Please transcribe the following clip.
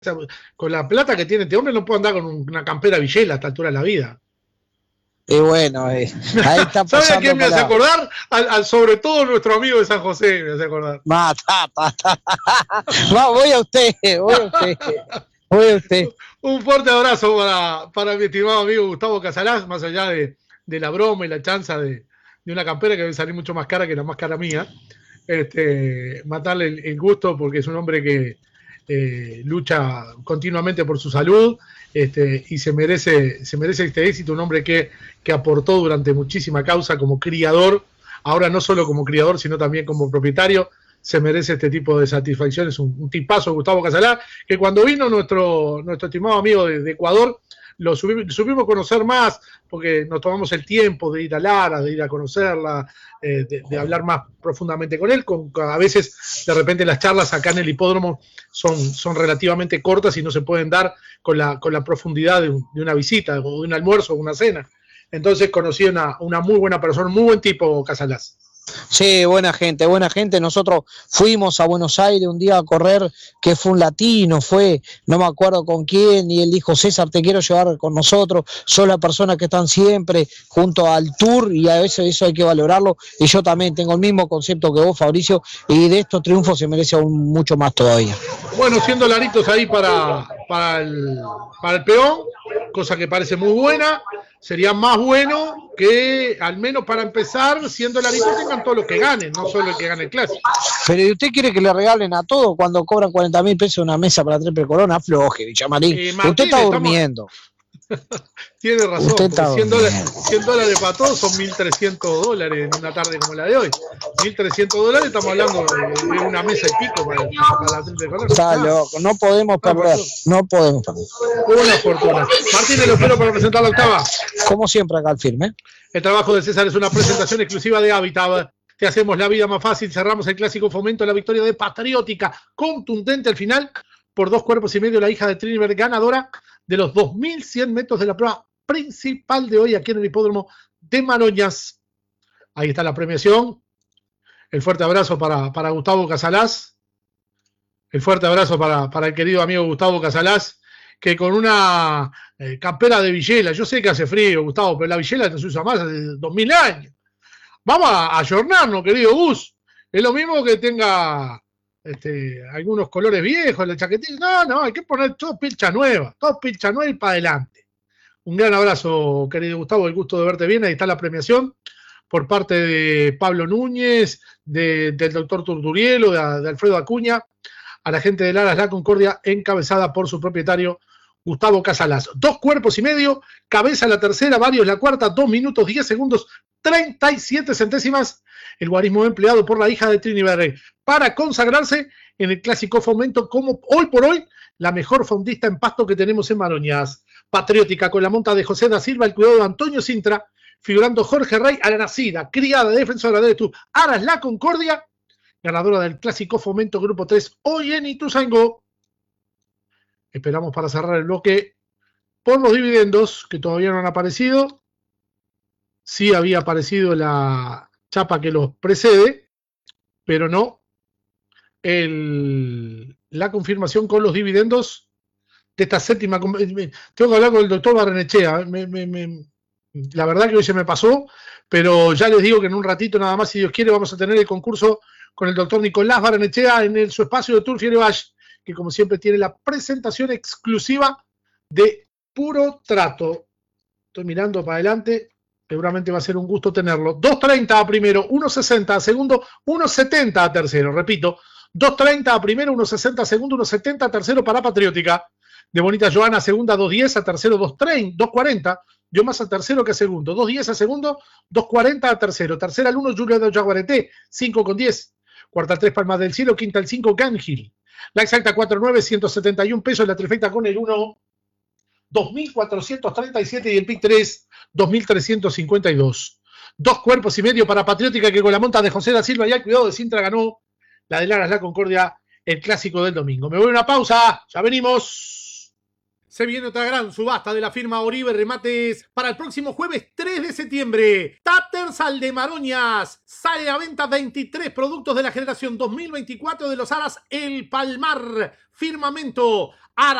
con la plata que tiene este hombre no puede andar con una campera Villela a esta altura de la vida. Y bueno, ahí está ¿Sabe a pasando quién me hace para... acordar? Sobre todo nuestro amigo de San José me hace acordar. Mata. Va, voy a usted. Un fuerte abrazo para mi estimado amigo Gustavo Casalás, más allá de la broma y la chanza de una campera que debe salir mucho más cara que la más cara mía. Matarle el gusto porque es un hombre que lucha continuamente por su salud y se merece este éxito, un hombre que aportó durante muchísima causa como criador, ahora no solo como criador sino también como propietario, se merece este tipo de satisfacciones, un tipazo Gustavo Casalá, que cuando vino nuestro estimado amigo de Ecuador, lo supimos conocer más, porque nos tomamos el tiempo de ir a Lara, de ir a conocerla, de hablar más profundamente con él. A veces, de repente, las charlas acá en el hipódromo son relativamente cortas y no se pueden dar con la profundidad de una visita, o de un almuerzo, o una cena. Entonces conocí una muy buena persona, un muy buen tipo, Casalás. Sí, buena gente. Nosotros fuimos a Buenos Aires un día a correr, que fue un latino, no me acuerdo con quién, y él dijo, César, te quiero llevar con nosotros, son las personas que están siempre junto al tour, y a veces eso hay que valorarlo, y yo también tengo el mismo concepto que vos, Fabricio, y de estos triunfos se merece aún mucho más todavía. Bueno, 100 dolaritos ahí para el peón, cosa que parece muy buena. Sería más bueno que, al menos para empezar, 100 dolaritos tengan todos los que ganen, no solo el que gane el clásico. Pero ¿y usted quiere que le regalen a todos cuando cobran 40.000 pesos una mesa para Triple Corona? Afloje, Villamarín. Martín, usted está durmiendo. Tiene razón, usted está 100 dólares para todos son $1.300 en una tarde como la de hoy. $1.300, estamos hablando de una mesa y pico para la Triple Corona. Está loco, no podemos perder. Una fortuna. Martínez, lo espero para presentar la octava. Como siempre, acá al firme. El trabajo de César es una presentación exclusiva de Habitat. Te hacemos la vida más fácil. Cerramos el clásico Fomento, la victoria de Patriótica, contundente al final, por 2 cuerpos y medio, la hija de Trinidad, ganadora de los 2.100 metros de la prueba principal de hoy aquí en el hipódromo de Maroñas. Ahí está la premiación. El fuerte abrazo para Gustavo Casalás. El fuerte abrazo para el querido amigo Gustavo Casalás, que con una campera de Villela, yo sé que hace frío, Gustavo, pero la Villela no se usa más hace 2000 años. Vamos a ayornarnos, querido Gus. Es lo mismo que tenga algunos colores viejos, la chaquetilla. No, hay que poner todo pilcha nueva y para adelante. Un gran abrazo, querido Gustavo, el gusto de verte bien. Ahí está la premiación por parte de Pablo Núñez, del doctor Turturielo, de Alfredo Acuña, a la gente de Laras La Concordia, encabezada por su propietario Gustavo Casalás. 2 cuerpos y medio, cabeza la tercera, varios la cuarta, 2 minutos 10 segundos 37 centésimas, el guarismo empleado por la hija de Trini Berrey para consagrarse en el clásico Fomento como hoy por hoy la mejor fondista en pasto que tenemos en Maroñas. Patriótica, con la monta de José da Silva, el cuidado de Antonio Sintra, figurando Jorge Rey, a la nacida, criada, defensora de tu Aras La Concordia, ganadora del clásico Fomento Grupo 3 hoy en Ituzaingó. Esperamos para cerrar el bloque por los dividendos que todavía no han aparecido. Sí había aparecido la chapa que los precede, pero no la confirmación con los dividendos de esta séptima. Tengo que hablar con el doctor Barrenechea. La verdad que hoy se me pasó, pero ya les digo que en un ratito nada más, si Dios quiere, vamos a tener el concurso con el doctor Nicolás Barrenechea en su espacio de Tour Fierevalle, que como siempre tiene la presentación exclusiva de Puro Trato. Estoy mirando para adelante, seguramente va a ser un gusto tenerlo. 2.30 a primero, 1.60 a segundo, 1.70 a tercero. Repito, 2.30 a primero, 1.60 a segundo, 1.70 a tercero para Patriótica. De Bonita Joana a segunda, 2.10 a tercero, 2.40. Dio más a tercero que a segundo. 2.10 a segundo, 2.40 a tercero. Tercera al 1, Julio de Jaguareté, 5.10. Cuarta al 3, Palmas del Cielo. Quinta al 5, Gangil. La exacta 4.9, 171 pesos. La trifecta con el 1, 2.437. Y el PIC 3, 2.352. 2 cuerpos y medio para Patriótica, que con la monta de José da Silva y al cuidado de Sintra ganó la de Laras La Concordia, el clásico del domingo. Me voy a una pausa, ya venimos. Se viene otra gran subasta de la firma Oribe Remates para el próximo jueves 3 de septiembre. Taters Aldemaronias. Sale a venta 23 productos de la generación 2024 de los Aras El Palmar. Firmamento. Aras